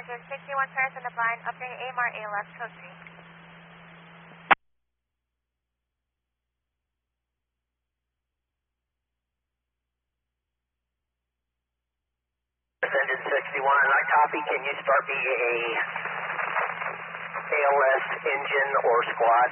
Engine 61 Paris on the blind, updating AMR ALS, code 3. Engine 61, I copy. Can you start me a ALS engine or squad?